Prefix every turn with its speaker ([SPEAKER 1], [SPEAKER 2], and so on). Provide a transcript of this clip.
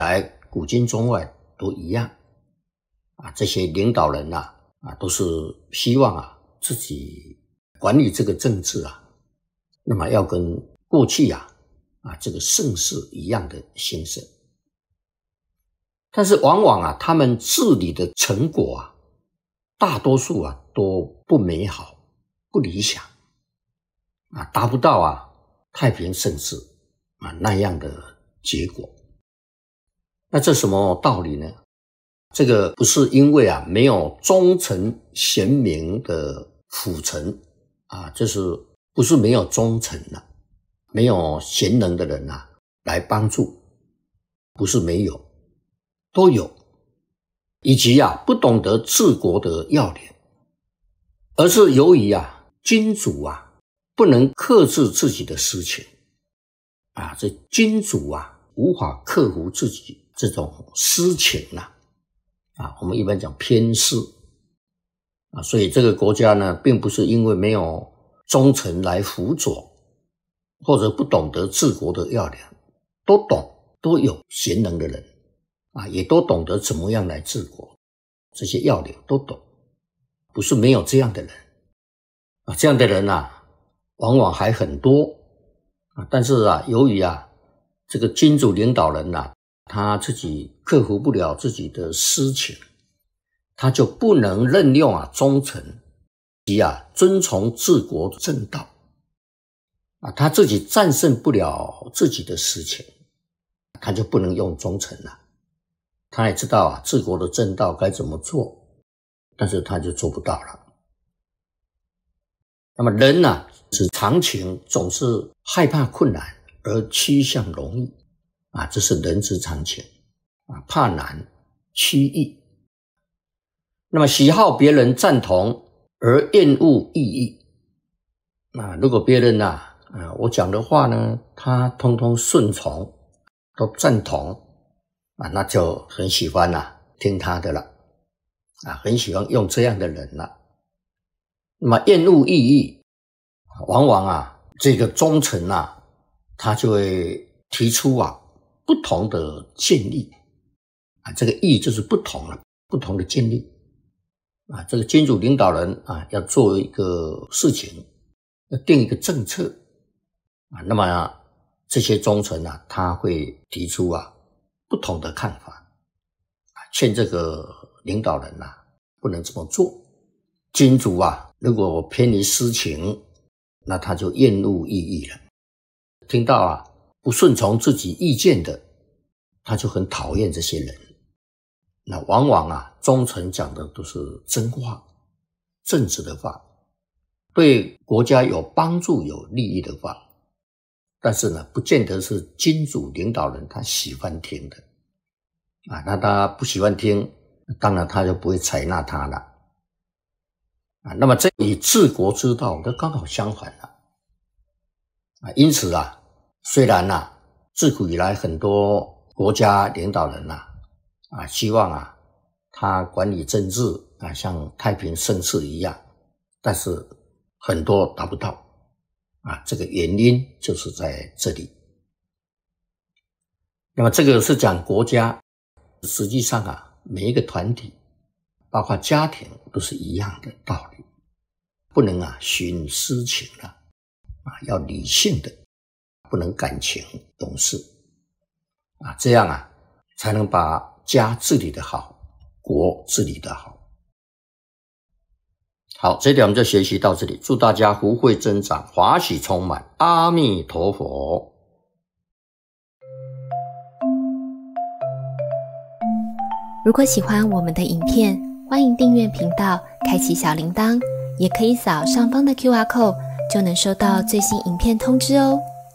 [SPEAKER 1] 来古今中外都一样这些领导人都是希望自己管理这个政治那么要跟过去这个盛世一样的兴盛。但是往往他们治理的成果大多数都不美好，不理想达不到太平盛世那样的结果。那这什么道理呢？这个不是因为没有忠诚贤明的辅臣这是不是没有忠臣没有贤能的人来帮助，不是没有，都有，以及不懂得治国的要领，而是由于君主不能克制自己的私情这君主无法克服自己这种私情我们一般讲偏私所以这个国家呢，并不是因为没有忠臣来辅佐，或者不懂得治国的要领，都懂，都有贤能的人也都懂得怎么样来治国，这些要领都懂，不是没有这样的人这样的人往往还很多但是由于这个君主领导人他自己克服不了自己的私情，他就不能任用忠臣及遵从治国正道他自己战胜不了自己的私情，他就不能用忠臣了。他也知道治国的正道该怎么做，但是他就做不到了。那么人是常情，总是害怕困难而趋向容易这是人之常情怕难趋易。那么喜好别人赞同而厌恶异议如果别人我讲的话呢，他通通顺从，都赞同那就很喜欢听他的了很喜欢用这样的人了。那么厌恶异议，往往这个忠臣他就会提出不同的建议这个议就是不同了，不同的建议这个君主领导人要做一个事情，要定一个政策那么这些忠臣他会提出不同的看法劝这个领导人不能这么做。君主如果偏离私情，那他就厌恶异议了。听到不顺从自己意见的，他就很讨厌这些人。那往往忠臣讲的都是真话，正直的话，对国家有帮助有利益的话，但是呢不见得是君主领导人他喜欢听的那他不喜欢听，当然他就不会采纳他了那么这以治国之道这刚好相反了因此虽然自古以来很多国家领导人希望他管理政治像太平盛世一样，但是很多达不到这个原因就是在这里。那么这个是讲国家，实际上每一个团体包括家庭都是一样的道理，不能徇私情了要理性的，不能感情用事这样才能把家治理得好，国治理得好。好，这一点我们就学习到这里，祝大家福慧增长，华喜充满，阿弥陀佛。
[SPEAKER 2] 如果喜欢我们的影片，欢迎订阅频道，开启小铃铛，也可以扫上方的 QR code， 就能收到最新影片通知哦。